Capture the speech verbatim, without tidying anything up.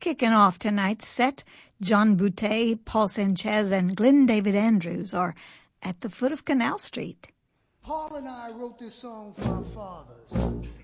Kicking off tonight's set, John Boutte, Paul Sanchez, and Glenn David Andrews are At the Foot of Canal Street. Paul and I wrote this song for our fathers.